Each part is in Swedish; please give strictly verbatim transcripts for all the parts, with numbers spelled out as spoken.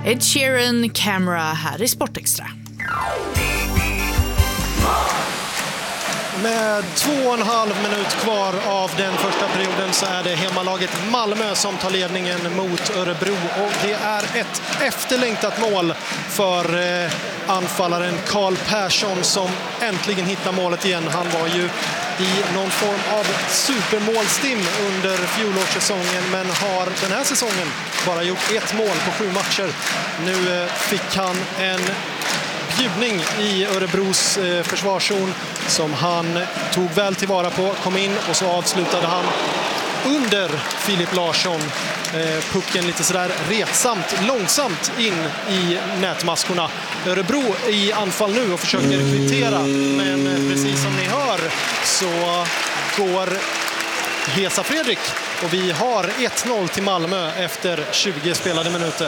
Ed Sheeran, Camera här i Sportextra. Med två och en halv minut kvar av den första perioden så är det hemmalaget Malmö som tar ledningen mot Örebro. Och det är ett efterlängtat mål för eh, anfallaren Karl Persson som äntligen hittar målet igen. Han var ju i någon form av supermålstim under fjolårssäsongen men har den här säsongen bara gjort ett mål på sju matcher. Nu eh, fick han en bjudning i Örebros eh, försvarszon som han tog väl tillvara på, kom in och så avslutade han under Filip Larsson. Eh, pucken lite sådär retsamt, långsamt in i nätmaskorna. Örebro i anfall nu och försöker kvittera, men eh, precis som ni hör så går Hesa Fredrik och vi har ett noll till Malmö efter tjugo spelade minuter.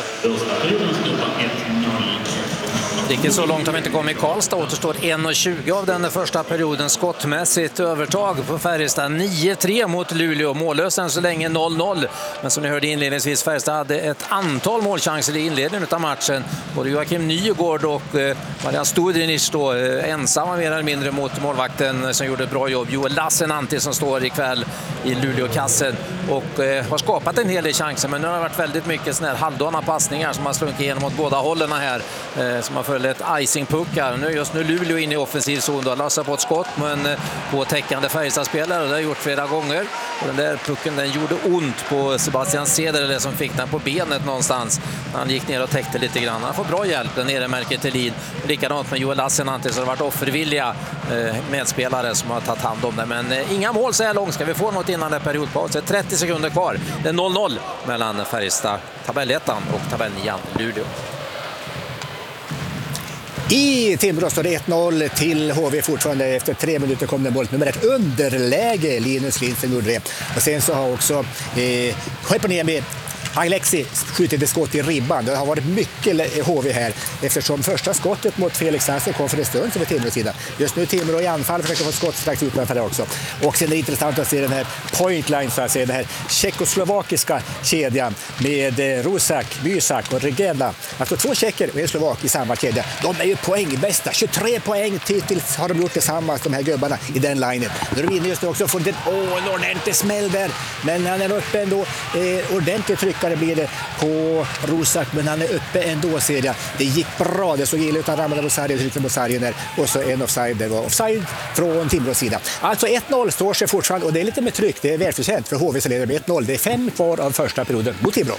Riktigt så långt har vi inte kommit i Karlstad. Återstår en tjugo av den första perioden. Skottmässigt övertag på Färjestad. nio tre mot Luleå. Mållösen så länge noll noll. Men som ni hörde inledningsvis, Färjestad hade ett antal målchanser i inledningen av matchen. Både Joakim Nygård och eh, Marian Studrinic då eh, ensamma mer eller mindre mot målvakten som gjorde ett bra jobb. Joel Lassinantti som står ikväll i Luleå-kassen och eh, har skapat en hel del chanser. Men nu har det varit väldigt mycket såna här halvdana passningar som har slunkit igenom åt båda hållen här. Eh, som har följt ett icing-puckar. Nu just nu Luleå in i offensiv zon. Då lassar på ett skott men eh, på täckande Färjestad-spelare. Det har gjort flera gånger. Och den där pucken den gjorde ont på Sebastian Ceder som fick den på benet någonstans. Han gick ner och täckte lite grann. Han får bra hjälp den nere märker Thelin. Likadant med Joel Lassinantti så har det varit offervilliga eh, medspelare som har tagit hand om det. Men eh, inga mål så här långt. Ska vi få något innan det periodpaus? trettio sekunder kvar. Det är noll noll mellan Färjestad, tabellettan och tabellnian Luleå. I Timrå står det ett noll till H V fortfarande. Efter tre minuter kom den boll nummer ett underläge. Linus Lindström gjorde det. Och sen så har också eh, Koiponiemi Alexi skjutit ett skott i ribban. Det har varit mycket H V här eftersom första skottet mot Felix Hansen kom för en stund för Timrås sida. Just nu Timrå i anfall försöker få skott strax utanför det också. Och sen är det intressant att se den här pointline, så att säga, den här tjeckoslovakiska kedjan med Rusak, Mysak och Regeda. Alltså två tjecker och en slovak i samma kedja. De är ju poängbästa. tjugotre poäng hittills har de gjort tillsammans, de här gubbarna i den linjen. Nu är de inne just nu också för en, åh, en ordentlig smäll där. Men han är uppe ändå. Eh, ordentligt tryck det blir det på Rusak, men han är uppe ändå, ser jag. Det gick bra, det såg illa ut, han ramlade mot sargen, tryckte mot sargen där. Och så en offside, det var offside från Timrås sida. Alltså ett noll står sig fortfarande och det är lite med tryck, det är välförtjänt för H V som leder med ett noll. Det är fem kvar av första perioden mot Timrå.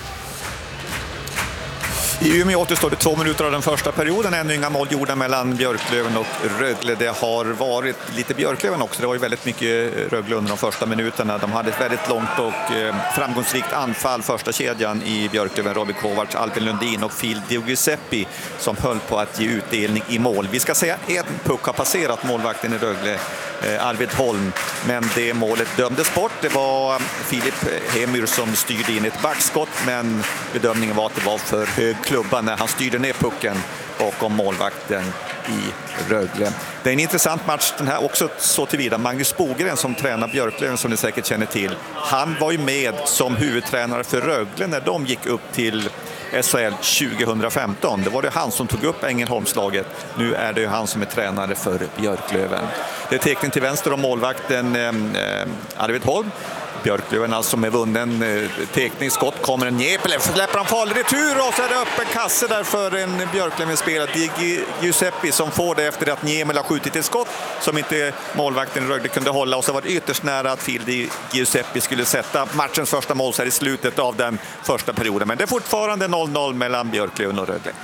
I Umeå återstår det två minuter av den första perioden. Ännu inga mål gjorda mellan Björklöven och Rögle. Det har varit lite Björklöven också. Det var ju väldigt mycket Rögle under de första minuterna. De hade ett väldigt långt och framgångsrikt anfall. Första kedjan i Björklöven, Robin Kovacs, Albin Lundin och Phil Di Giuseppe som höll på att ge utdelning i mål. Vi ska säga en puck har passerat målvakten i Rögle, Arvid Holm, men det målet dömdes bort. Det var Filip Hemyr som styrde in ett backskott, men bedömningen var att det var för hög klubba när han styrde ner pucken bakom målvakten i Rögle. Det är en intressant match den här också så tillvida. Magnus Bogren som tränar Björklöven, som ni säkert känner till, han var ju med som huvudtränare för Rögle när de gick upp till S H L tjugohundrafemton. Det var det han som tog upp Ängelholmslaget. Nu är det ju han som är tränare för Björklöven. Det är teckning till vänster om målvakten eh, Arvid Holm. Björklöven alltså med vunnen eh, tekningsskott. Kommer en Njepele, släpper han farlig retur och så är det öppen kasse där för en Björklöven-spelare, Di Giuseppe, som får det efter att Njemel har skjutit ett skott som inte målvakten Rögle kunde hålla, och så var det ytterst nära att Phil Di Giuseppe skulle sätta matchens första mål så här i slutet av den första perioden. Men det är fortfarande noll noll mellan Björklöven och Rögle.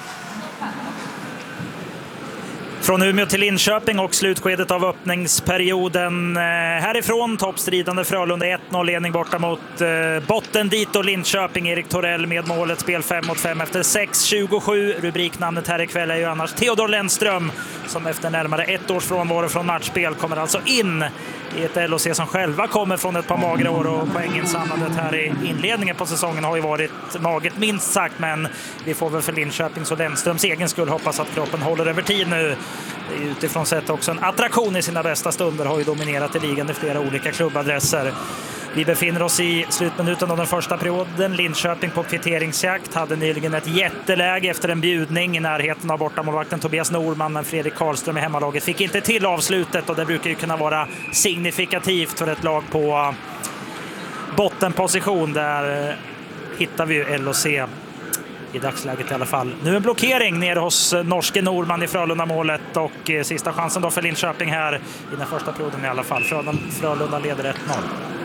Från Umeå till Linköping och slutskedet av öppningsperioden. Härifrån toppstridande Frölunda ett noll ledning borta mot eh, botten dit och Linköping. Erik Torell med målet, spel fem mot fem efter sex tjugosju. Rubriknamnet här ikväll är ju annars Theodor Lennström som efter närmare ett års frånvaro från matchspel kommer alltså in i ett L O C som själva kommer från ett par magra år, och poänginsamlandet här i inledningen på säsongen har ju varit maget minst sagt, men vi får väl för Linköpings och Lennströms egen skull hoppas att kroppen håller över tid nu. Det är utifrån sett också en attraktion i sina bästa stunder, har ju dominerat i ligan i flera olika klubbadresser. Vi befinner oss i slutminuten av den första perioden. Linköping på kvitteringsjakt hade nyligen ett jätteläge efter en bjudning i närheten av bortamålvakten Tobias Norman, men Fredrik Karlström i hemmalaget fick inte till avslutet, och det brukar ju kunna vara signifikativt för ett lag på bottenposition. Där hittar vi ju L O C i dagsläget i alla fall. Nu en blockering nere hos norske Norman i Frölunda-målet, och eh, sista chansen då för Linköping här i den första perioden i alla fall. Frölunda, Frölunda leder ett noll.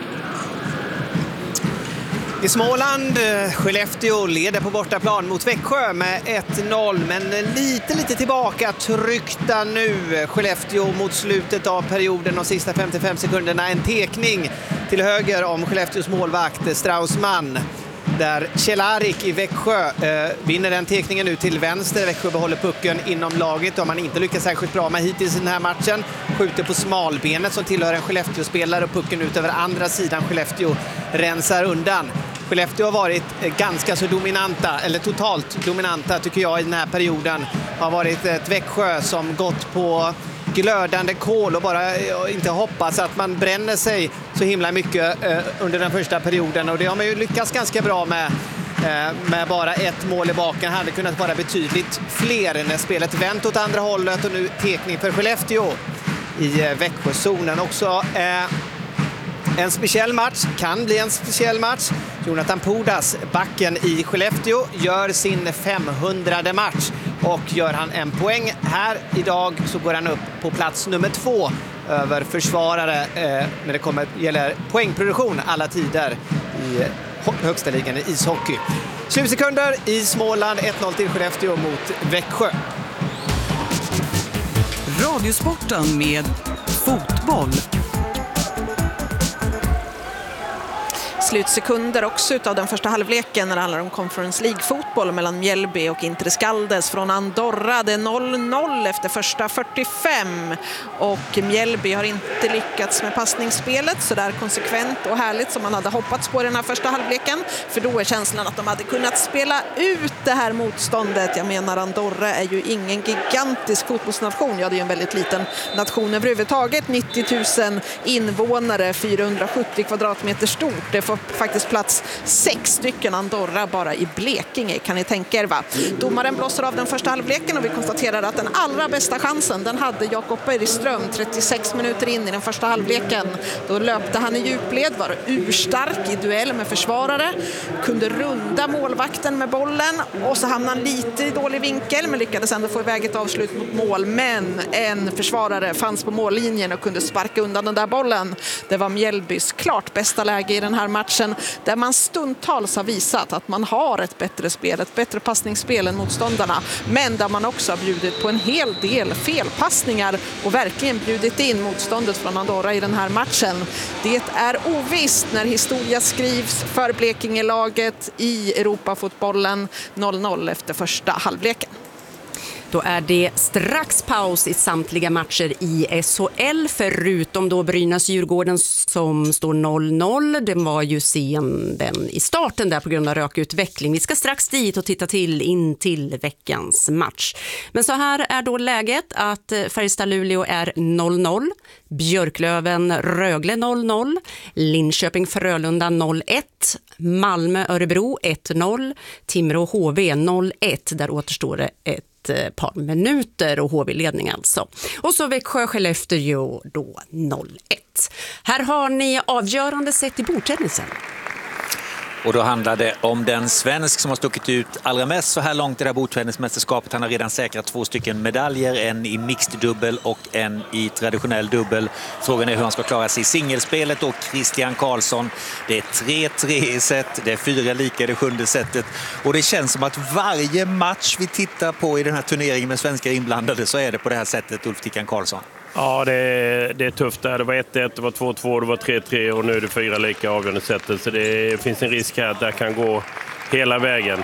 I Småland, Skellefteå leder på bortaplan mot Växjö med ett noll, men lite lite tillbaka tryckta nu. Skellefteå mot slutet av perioden, de sista femtiofem sekunderna. En tekning till höger om Skellefteås målvakt Straussman, där Kjellarik i Växjö eh, vinner den tekningen ut till vänster. Växjö behåller pucken inom laget, och man inte lyckas särskilt bra med hittills i den här matchen. Skjuter på smalbenet som tillhör en Skellefteå-spelare, och pucken ut över andra sidan. Skellefteå rensar undan. Skellefteå har varit ganska så dominanta, eller totalt dominanta tycker jag i den här perioden. Har varit ett Växjö som gått på glödande kol och bara inte hoppas att man bränner sig så himla mycket eh, under den första perioden, och det har man ju lyckats ganska bra med eh, med bara ett mål i baken. Hade kunnat vara betydligt fler när spelet vänt åt andra hållet, och nu tekning för Skellefteå i eh, Växjözonen också. Eh, en speciell match, kan bli en speciell match. Jonathan Pudas, backen i Skellefteå, gör sin femhundrade match, och gör han en poäng här idag så går han upp på plats nummer två över försvarare eh, när det kommer gäller poängproduktion alla tider i högsta ligan i ishockey. tjugo sekunder i Småland, ett noll till Skellefteå mot Växjö. Radiosporten med fotboll. Slutsekunder också utav den första halvleken när det handlar om Conference League-fotboll mellan Mjällby och Inter Skaldes från Andorra. Det är noll noll efter första fyrtiofem, och Mjällby har inte lyckats med passningsspelet så där konsekvent och härligt som man hade hoppats på i den här första halvleken, för då är känslan att de hade kunnat spela ut det här motståndet. Jag menar, Andorra är ju ingen gigantisk fotbollsnation, ja, det är ju en väldigt liten nation överhuvudtaget, nittio tusen invånare, fyrahundrasjuttio kvadratmeter stort. Det får faktiskt plats sex stycken Andorra bara i Blekinge, kan ni tänka er, va? Domaren blåser av den första halvleken, och vi konstaterar att den allra bästa chansen den hade Jakob Bergström trettiosex minuter in i den första halvleken. Då löpte han i djupled, var urstark i duell med försvarare, kunde runda målvakten med bollen, och så hamnade han lite i dålig vinkel men lyckades ändå få iväg ett avslut mot mål. Men en försvarare fanns på mållinjen och kunde sparka undan den där bollen. Det var Mjällbys klart bästa läge i den här matchen, där man stundtals har visat att man har ett bättre spel, ett bättre passningsspel än motståndarna, men där man också har bjudit på en hel del felpassningar och verkligen bjudit in motståndet från Andorra i den här matchen. Det är ovisst när historia skrivs för Blekingelaget i Europafotbollen. Noll noll efter första halvleken. Då är det strax paus i samtliga matcher i S H L, förutom då Brynäs-Djurgården som står noll noll. Den var ju sen den i starten där på grund av rökutveckling. Vi ska strax dit och titta till in till veckans match. Men så här är då läget att Färjestad-Luleå är noll noll, Björklöven-Rögle noll noll, Linköping-Frölunda noll ett, Malmö-Örebro ett noll, Timrå-H V noll ett. Där återstår det ett par minuter och H V-ledning alltså. Och så Växjö-Skellefteå då noll ett. Här har ni avgörande sett i bordtennisen. Och då handlar det om den svensk som har stuckit ut allra mest så här långt i det här bordtennismästerskapet. Han har redan säkrat två stycken medaljer, en i mixed dubbel och en i traditionell dubbel. Frågan är hur han ska klara sig i singelspelet, och Christian Karlsson. Det är tre tre i set, det är fyra lika i det sjunde setet, och det känns som att varje match vi tittar på i den här turneringen med svenskar inblandade så är det på det här sättet, Ulf Tickan Karlsson. Ja, det är, det är tufft där. Det var ett ett, det var två två, det var tre tre och nu är det fyra lika avgörande sättet. Så det finns en risk här att det kan gå hela vägen.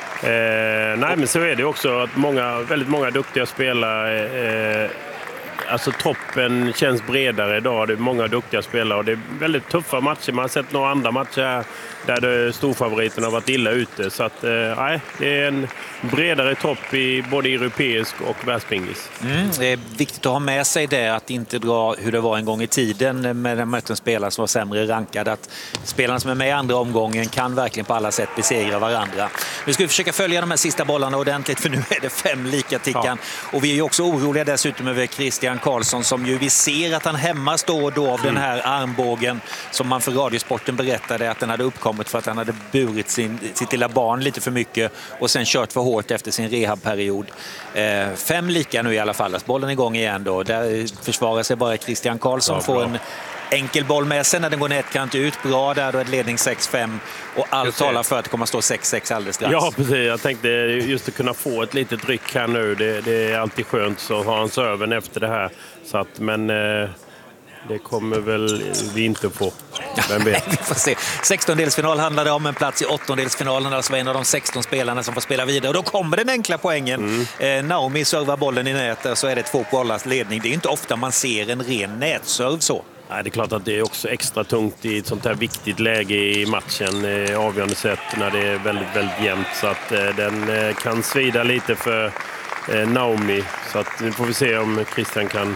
Eh, nej, men så är det också att många, väldigt många duktiga spelare eh, alltså toppen känns bredare idag. Det är många duktiga spelare och det är väldigt tuffa matcher. Man har sett några andra matcher här där det storfavoriterna har varit illa ute. Så att, nej, eh, det är en bredare topp i både europeisk och världspingis. Mm, det är viktigt att ha med sig det, att inte dra hur det var en gång i tiden med den möten spelare som var sämre rankade. Att spelarna som är med i andra omgången kan verkligen på alla sätt besegra varandra. Nu ska vi försöka följa de här sista bollarna ordentligt, för nu är det fem lika tickan. Ja. Och vi är ju också oroliga dessutom över Christian Karlsson, som ju vi ser att han hämmas då och då av mm. den här armbågen som man för Radiosporten berättade att den hade uppkommit för att han hade burit sin, sitt lilla barn lite för mycket och sen kört för hårt efter sin rehabperiod. Eh, fem lika nu i alla fall. Bollen är igång igen då. Där försvarar sig bara Christian Karlsson. Ja, får en enkel boll med sig när den går nätkant ut. Bra där, då är det ledning sex fem. Och allt talar för att det kommer att stå sex sex alldeles strax. Ja, precis. Jag tänkte just att kunna få ett litet ryck här nu. Det, det är alltid skönt så har han serven efter det här. Så att, men... Eh... Det kommer väl vi inte få. Vem vet? Vi får se. sextondelsfinal handlade om en plats i åttondelsfinalen. Alltså en av de sexton spelarna som får spela vidare. Och då kommer den enkla poängen. Mm. Eh, Naomi servar bollen i nätet, så är det två bollars ledning. Det är inte ofta man ser en ren nätserv så. Nej, det är klart att det är också extra tungt i ett sånt här viktigt läge i matchen. Eh, avgörande sätt när det är väldigt, väldigt jämnt. Så att eh, den eh, kan svida lite för eh, Naomi. Så att nu får vi se om Christian kan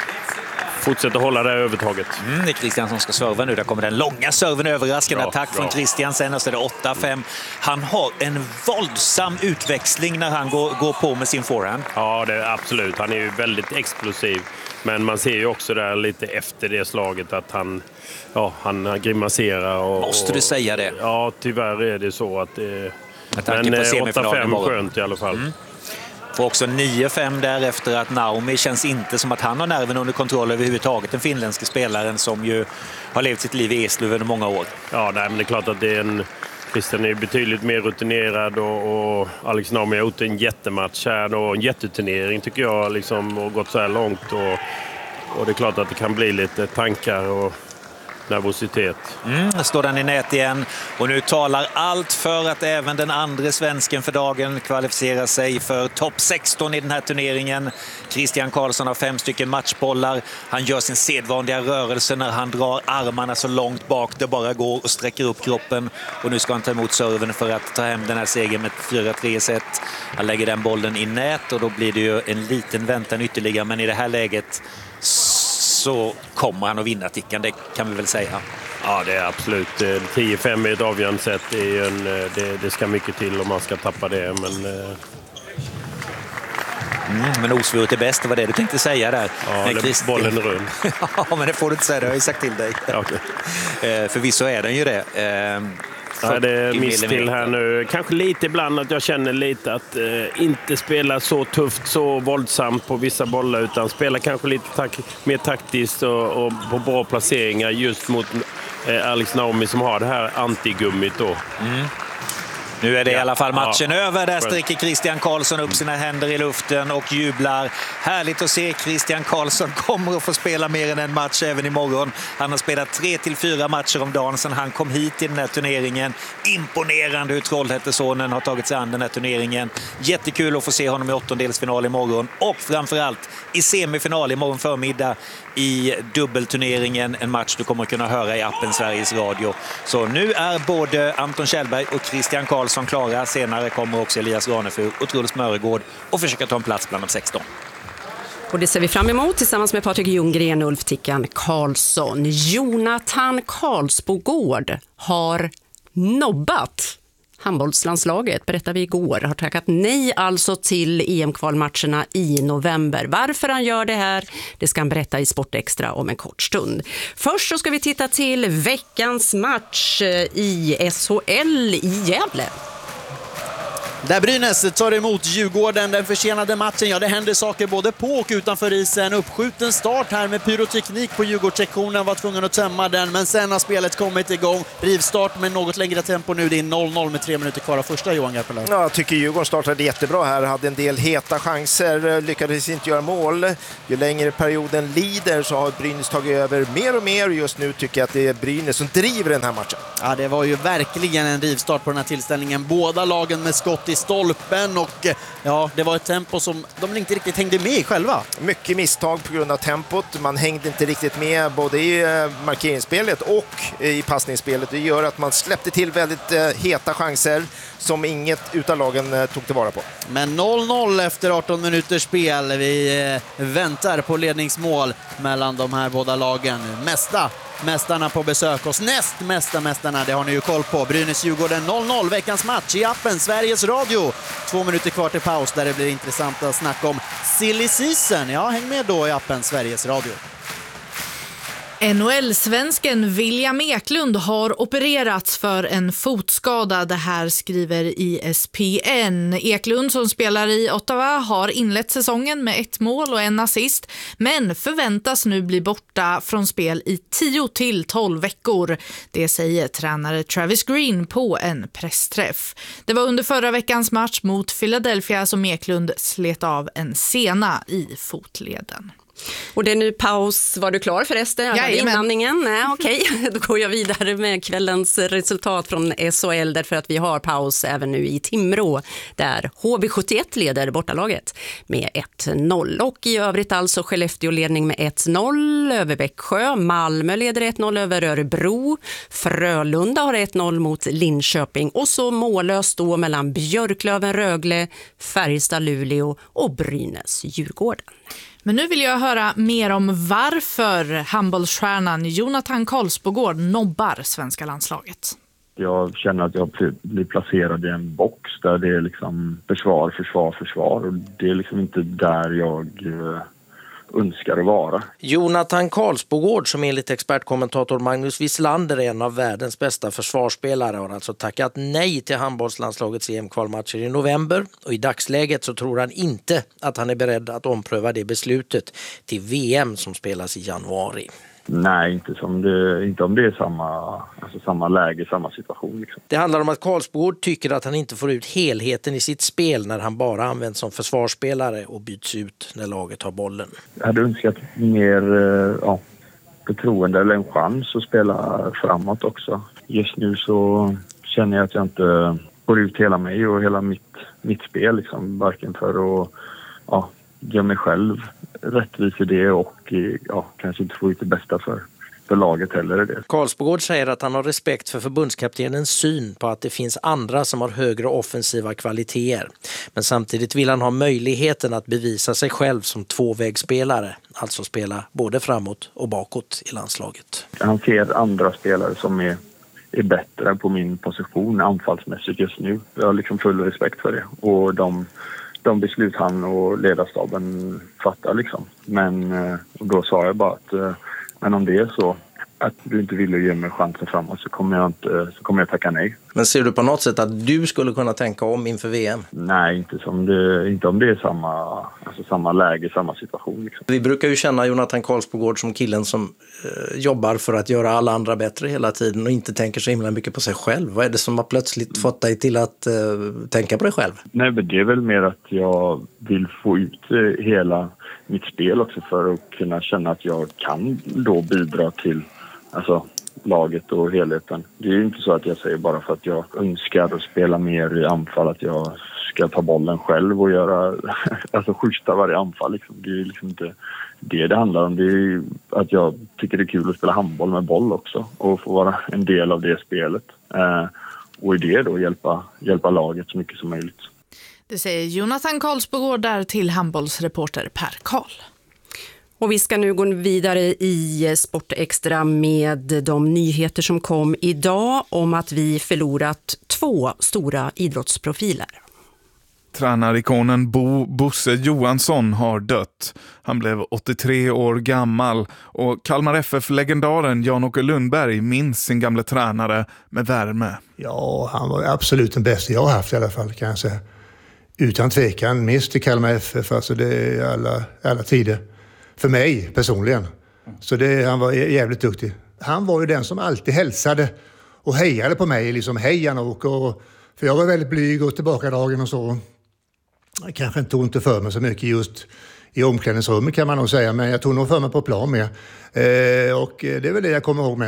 fortsätter hålla det övertaget. Mm, det är Christian som ska serva nu. Där kommer den långa serven, överraskande ja, attack bra. Från Christian. Sen och så är det åtta fem. Han har en våldsam utväxling när han går, går på med sin forehand. Ja, det är absolut. Han är ju väldigt explosiv. Men man ser ju också där lite efter det slaget att han, ja, han grimaserar. Och, måste du säga det? Ja, tyvärr är det så att det... Men åtta fem skönt i alla fall. Mm. Får också nio fem därefter att Naomi känns inte som att han har nerven under kontroll överhuvudtaget. Den finländske spelaren som ju har levt sitt liv i Eslöv under många år. Ja, nej, men det är klart att det är en... Christian är betydligt mer rutinerad och, och Alex Naomi har gjort en jättematch här och en jätteturnering tycker jag liksom, och gått så här långt. Och, och det är klart att det kan bli lite tankar och nervositet. Mm, står den i nät igen och nu talar allt för att även den andra svensken för dagen kvalificerar sig för topp sexton i den här turneringen. Christian Karlsson har fem stycken matchbollar. Han gör sin sedvanliga rörelse när han drar armarna så långt bak det bara går och sträcker upp kroppen. Och nu ska han ta emot serven för att ta hem den här segern med fyra tre set. Han lägger den bollen i nät och då blir det ju en liten väntan ytterligare, men i det här läget så kommer han att vinna tickan, det kan vi väl säga. Ja, det är absolut. tio fem är ett avgörande sätt. Det, är en, det, det ska mycket till om man ska tappa det. Men, mm, men osvuret är bäst, det var det du tänkte säga där. Ja, det, bollen är rund. Ja, men det får du inte säga, det har jag sagt till dig. Okay. Förvisso är den ju det. Ja, det är miss till här nu. Kanske lite ibland att jag känner lite att eh, inte spela så tufft, så våldsamt på vissa bollar, utan spela kanske lite tak- mer taktiskt och, och på bra placeringar just mot eh, Alex Naomi som har det här antigummit då. Mm. Nu är det ja. i alla fall matchen ja. över. Där sträcker Christian Karlsson upp sina händer i luften och jublar. Härligt att se. Christian Karlsson kommer att få spela mer än en match även imorgon. Han har spelat tre till fyra matcher om dagen sedan han kom hit i den här turneringen. Imponerande hur Trollhättesonen har tagit sig an den här turneringen. Jättekul att få se honom i åttondelsfinal imorgon. Och framförallt i semifinal imorgon förmiddag i dubbelturneringen. En match du kommer att kunna höra i appen Sveriges Radio. Så nu är både Anton Kjellberg och Christian Karlsson klara. Senare kommer också Elias Ranefur och Truls Mörregård och försöka ta en plats bland de sexton. Och det ser vi fram emot tillsammans med Patrik Ljunggren och Ulf Tickan Karlsson. Jonathan Karlsbogård har nobbat handbollslandslaget, berättade vi igår, har tackat nej alltså till E M-kvalmatcherna i november. Varför han gör det här, det ska han berätta i Sportextra om en kort stund. Först så ska vi titta till veckans match i S H L i Gävle. Där Brynäs tar emot Djurgården, den försenade matchen. Ja, det händer saker både på och utanför isen. Uppskjuten start här med pyroteknik på Djurgårdssektionen, var tvungen att tömma den. Men sen har spelet kommit igång. Rivstart med något längre tempo nu. Det är noll noll med tre minuter kvar av första, Johan Garpenlöv. Ja, jag tycker Djurgården startade jättebra här. Hade en del heta chanser, lyckades inte göra mål. Ju längre perioden lider så har Brynäs tagit över mer och mer. Just nu tycker jag att det är Brynäs som driver den här matchen. Ja, det var ju verkligen en rivstart på den här tillställningen. Båda lagen med skott skott i stolpen och ja, det var ett tempo som de inte riktigt hängde med i själva. Mycket misstag på grund av tempot. Man hängde inte riktigt med både i markeringsspelet och i passningsspelet. Det gör att man släppte till väldigt heta chanser som inget utav lagen tog tillvara på. Men noll noll efter arton minuters spel. Vi väntar på ledningsmål mellan de här båda lagen. Mästa mästarna på besök hos näst mesta mästarna, det har ni ju koll på. Brynäs-Djurgården noll noll, veckans match i appen Sveriges Radio. Två minuter kvar till paus där det blir intressant att snacka om silly season. Ja, häng med då i appen Sveriges Radio. N H L-svensken William Eklund har opererats för en fotskada. Det här skriver E S P N. Eklund som spelar i Ottawa har inlett säsongen med ett mål och en assist, men förväntas nu bli borta från spel i tio till tolv veckor. Det säger tränare Travis Green på en pressträff. Det var under förra veckans match mot Philadelphia som Eklund slet av en sena i fotleden. Och det är nu paus. Var du klar förresten? Ja, inandningen? Nej, okej. Okay. Då går jag vidare med kvällens resultat från S H L därför att vi har paus även nu i Timrå där H V sjuttioett leder bortalaget med ett noll. Och i övrigt alltså Skellefteå ledning med ett noll över Växjö. Malmö leder ett noll över Örebro. Frölunda har ett noll mot Linköping. Och så mållöst då mellan Björklöven, Rögle, Färjestad, Luleå och Brynäs-Djurgården. Men nu vill jag höra mer om varför handbollsstjärnan Jonathan Karlsbogård nobbar svenska landslaget. Jag känner att jag blir placerad i en box där det är liksom försvar, försvar, försvar. Och det är liksom inte där jag önskar att vara. Jonathan Karlsbogård, som enligt expertkommentator Magnus Wislander är en av världens bästa försvarsspelare, har alltså tackat nej till handbollslandslagets E M-kvalmatcher i november, och i dagsläget så tror han inte att han är beredd att ompröva det beslutet till V M som spelas i januari. Nej, inte, som det, inte om det är samma, alltså samma läge, samma situation. Liksom. Det handlar om att Karlsbogård tycker att han inte får ut helheten i sitt spel när han bara används som försvarsspelare och byts ut när laget har bollen. Jag hade önskat mer ja, förtroende eller en chans att spela framåt också. Just nu så känner jag att jag inte får ut hela mig och hela mitt, mitt spel. Liksom, varken för att ja, göra mig själv rättvis i det och ja, kanske inte få ut det bästa för, för laget heller. Det. Karlsbogård säger att han har respekt för förbundskaptenens syn på att det finns andra som har högre offensiva kvaliteter. Men samtidigt vill han ha möjligheten att bevisa sig själv som tvåvägsspelare, alltså spela både framåt och bakåt i landslaget. Han ser andra spelare som är, är bättre på min position anfallsmässigt just nu. Jag har liksom full respekt för det. Och de de beslut han och ledarstaben fattar liksom. Men då sa jag bara att men om det är så att du inte vill ge mig chansen framåt så kommer jag inte så kommer jag tacka nej. Men ser du på något sätt att du skulle kunna tänka om inför V M? Nej, inte som det inte om det är samma alltså samma läge, samma situation liksom. Vi brukar ju känna Jonathan Karlsbogård som killen som eh, jobbar för att göra alla andra bättre hela tiden och inte tänker så himla mycket på sig själv. Vad är det som har plötsligt fått dig till att eh, tänka på dig själv? Nej, men det är väl mer att jag vill få ut eh, hela mitt spel också för att kunna känna att jag kan då bidra till alltså laget och helheten. Det är ju inte så att jag säger bara för att jag önskar att spela mer i anfall att jag ska ta bollen själv och göra alltså skjuta varje anfall liksom. Det är ju liksom inte det det handlar om. Det är ju att jag tycker det är kul att spela handboll med boll också och få vara en del av det spelet. Eh, och i det då hjälpa, hjälpa laget så mycket som möjligt. Det säger Jonathan Karlsbogård där till handbollsreporter Per Karl. Och vi ska nu gå vidare i Sport Extra med de nyheter som kom idag om att vi förlorat två stora idrottsprofiler. Tränarikonen Bo Bosse Johansson har dött. Han blev åttiotre år gammal och Kalmar F F-legendaren Jan-Åke Lundberg minns sin gamla tränare med värme. Ja, han var absolut den bästa jag har haft i alla fall kan jag säga. Utan tvekan, minst i Kalmar F F, alltså det är alla, alla tider. För mig personligen. Så det, han var jävligt duktig. Han var ju den som alltid hälsade och hejade på mig. Liksom hejan och, och för jag var väldigt blyg och tillbakadragen och så. Jag kanske inte tog inte för mig så mycket just i omklädningsrummet kan man nog säga. Men jag tog nog för mig på plan med. Eh, och det är väl det jag kommer ihåg mest.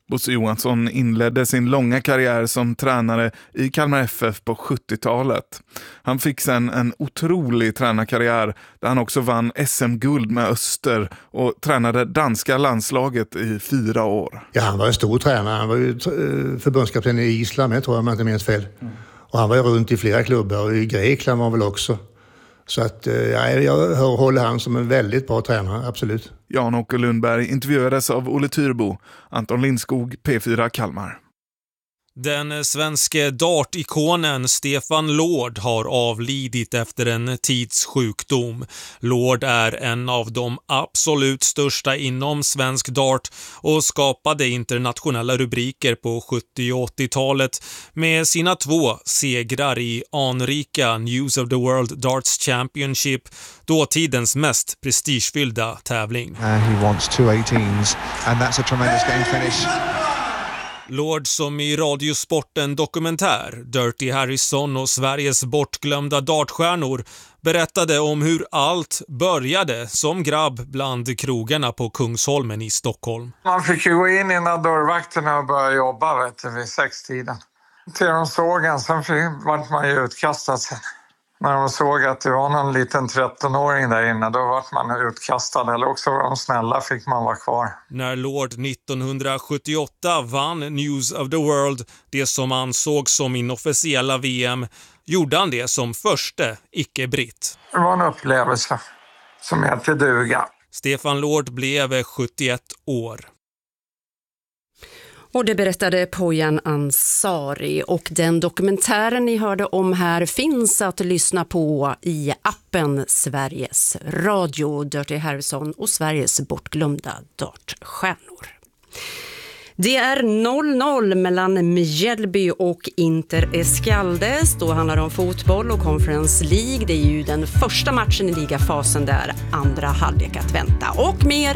Bosse Johansson inledde sin långa karriär som tränare i Kalmar F F på sjuttiotalet. Han fick sen en otrolig tränarkarriär där han också vann S M-guld med Öster och tränade danska landslaget i fyra år. Ja, han var en stor tränare. Han var ju förbundskapten i Island, jag tror jag, om jag inte minns fel. Mm. Och han var ju runt i flera klubbar och i Grekland var han väl också. Så att, ja, jag håller han som en väldigt bra tränare, absolut. Jan-Åke Lundberg intervjuades av Olle Tyrbo, Anton Lindskog, P fyra Kalmar. Den svenske dartikonen Stefan Lord har avlidit efter en tids sjukdom. Lord är en av de absolut största inom svensk dart och skapade internationella rubriker på sjuttio- och åttiotalet med sina två segrar i anrika News of the World Darts Championship, dåtidens mest prestigefyllda tävling. Uh, he wants two eighteens and that's a tremendous game finish. Lord som i Radiosporten dokumentär Dirty Harrison och Sveriges bortglömda dartstjärnor berättade om hur allt började som grabb bland krogarna på Kungsholmen i Stockholm. Man fick ju gå in innan dörrvakterna och börja jobba vet du, vid sextiden. Till de såg en, sen var man ju utkastad sen. När de såg att det var någon liten trettonåring där inne, då var man utkastad. Eller också var de snälla, fick man vara kvar. När Lord nittonhundrasjuttioåtta vann News of the World, det som ansågs som inofficiella V M, gjorde han det som förste icke-britt. Det var en upplevelse som heter duga. Stefan Lord blev sjuttioett år. Och det berättade Poyan Ansari, och den dokumentären ni hörde om här finns att lyssna på i appen Sveriges Radio, Dirty Harrison och Sveriges bortglömda dartstjärnor. Det är noll noll mellan Mjällby och Inter Escaldes. Då handlar det om fotboll och Conference League. Det är ju den första matchen i ligafasen där, andra halvlek att vänta. Och mer